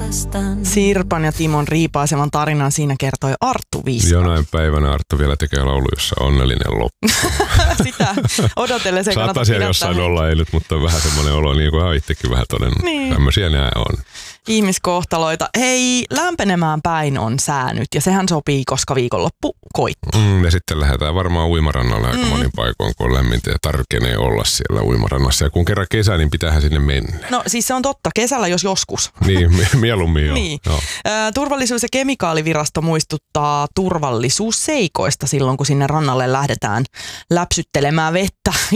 Sirpan ja Timon riipaisevan tarinan siinä kertoi Arttu Viska. Jonain päivänä Arttu vielä tekee laulu, jossa onnellinen loppu. Sitä odotelle se kannattaa. Saattaa siellä jossain olla, ei nyt, mutta on vähän semmoinen olo, niin kuin hän itsekin vähän todennut. Niin. Tämmöisiä nämä on. Ihmiskohtaloita. Hei, lämpenemään päin on sää nyt ja sehän sopii, koska viikonloppu koittaa. Ja sitten lähdetään varmaan uimarannalle aika monin paikoin, kun on lämmintä ja tarkenee olla siellä uimarannassa. Ja kun kerran kesä, niin pitäähän sinne mennä. No siis se on totta, kesällä jos joskus. Niin, mieluummin joo. Niin. Turvallisuus- ja kemikaalivirasto muistuttaa turvallisuusseikoista silloin, kun sinne rannalle lähdetään läpsyttelemään vettä